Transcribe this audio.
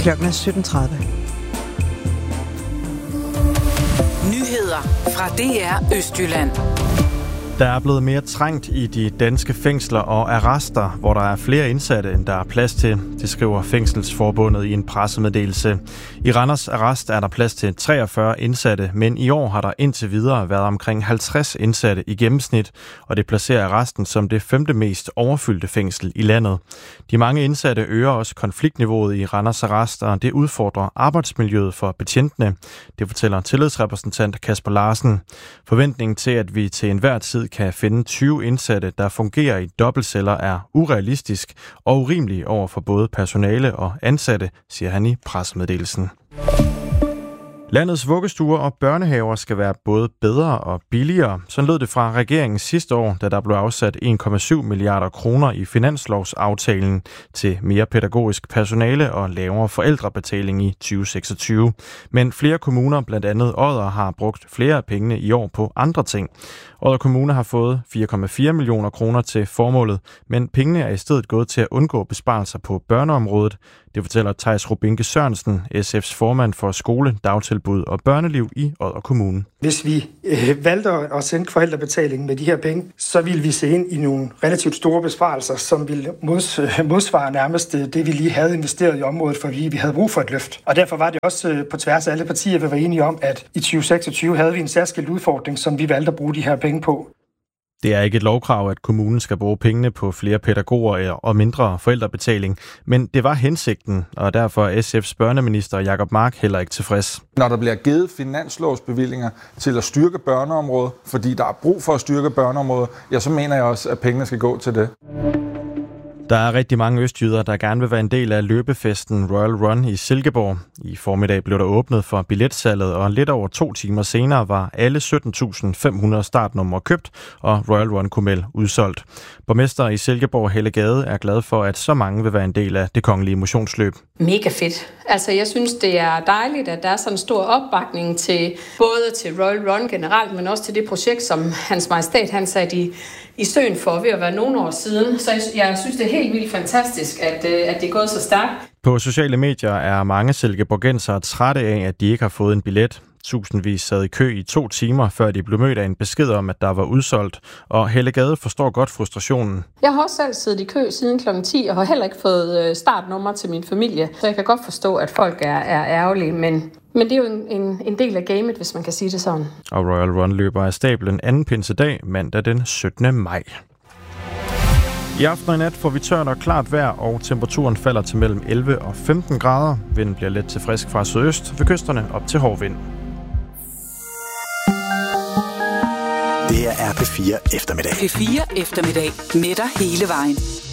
Klokken er 17:30. Nyheder fra DR Østjylland. Der er blevet mere trængt i de danske fængsler og arrester, hvor der er flere indsatte, end der er plads til, det skriver Fængselsforbundet i en pressemeddelelse. I Randers Arrest er der plads til 43 indsatte, men i år har der indtil videre været omkring 50 indsatte i gennemsnit, og det placerer arresten som det 5. mest overfyldte fængsel i landet. De mange indsatte øger også konfliktniveauet i Randers Arrest, og det udfordrer arbejdsmiljøet for betjentene. Det fortæller tillidsrepræsentant Kasper Larsen. Forventningen til, at vi til enhver tid kan finde 20 indsatte, der fungerer i dobbeltceller, er urealistisk og urimelig over for både personale og ansatte, siger han i pressemeddelelsen. Landets vuggestuer og børnehaver skal være både bedre og billigere. Sådan lød det fra regeringen sidste år, da der blev afsat 1,7 milliarder kroner i finanslovsaftalen til mere pædagogisk personale og lavere forældrebetaling i 2026. Men flere kommuner, blandt andet Odder, har brugt flere af pengene i år på andre ting. Odder Kommune har fået 4,4 millioner kroner til formålet, men pengene er i stedet gået til at undgå besparelser på børneområdet. Det fortæller Theis Rubinke Sørensen, SF's formand for skole, dagtilbud og børneliv i Odder Kommune. Hvis vi valgte at sænke forældrebetalingen med de her penge, så ville vi se ind i nogle relativt store besparelser, som ville modsvare nærmest det, vi lige havde investeret i området, fordi vi havde brug for et løft. Og derfor var det også på tværs af alle partier, vi var enige om, at i 2026 havde vi en særskilt udfordring, som vi valgte at bruge de her penge på. Det er ikke et lovkrav, at kommunen skal bruge pengene på flere pædagoger og mindre forældrebetaling, men det var hensigten, og derfor er SF's børneminister Jacob Mark heller ikke tilfreds. Når der bliver givet finanslovsbevillinger til at styrke børneområdet, fordi der er brug for at styrke børneområdet, ja, så mener jeg også, at pengene skal gå til det. Der er rigtig mange østjyder, der gerne vil være en del af løbefesten Royal Run i Silkeborg. I formiddag blev der åbnet for billetsalget, og lidt over 2 timer senere var alle 17.500 startnumre købt, og Royal Run kunne melde udsolgt. Borgmester i Silkeborg, Helle Gade, er glad for, at så mange vil være en del af det kongelige motionsløb. Mega fedt. Altså, jeg synes, det er dejligt, at der er sådan en stor opbakning til både til Royal Run generelt, men også til det projekt, som Hans Majestæt han satte i søen for ved at være nogle år siden. Så jeg synes, det er helt vildt fantastisk, at det er gået så stærkt. På sociale medier er mange silkeborgensere trætte af, at de ikke har fået en billet. Tusindvis sad i kø i 2 timer, før de blev mødt af en besked om, at der var udsolgt. Og Helle Gade forstår godt frustrationen. Jeg har også selv siddet i kø siden kl. 10 og har heller ikke fået startnummer til min familie. Så jeg kan godt forstå, at folk er ærgerlige, men det er jo en del af gamet, hvis man kan sige det sådan. Og Royal Run løber af stablen anden pinsedag, mandag den 17. maj. I aften og i nat får vi tørt og klart vejr, og temperaturen falder til mellem 11 og 15 grader. Vinden bliver let til frisk fra sydøst, ved kysterne op til hård vind. Det er P4 Eftermiddag. P4 Eftermiddag med dig hele vejen.